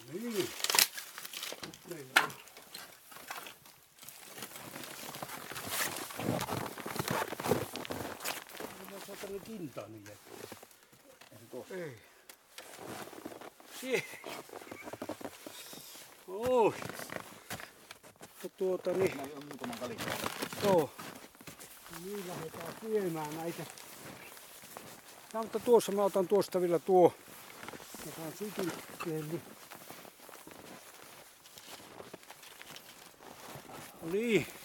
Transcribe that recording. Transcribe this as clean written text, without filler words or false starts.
Niin. Meillä on. Mä saan tänne kintaan niille. Ei. Sie. Oi. No niin. Näin on muutaman kalikkaa. Joo. Niin lähdetään syömään näitä. Ja, mutta tuossa mä otan tuosta vielä tuo. Otan sykin siihen. No niin.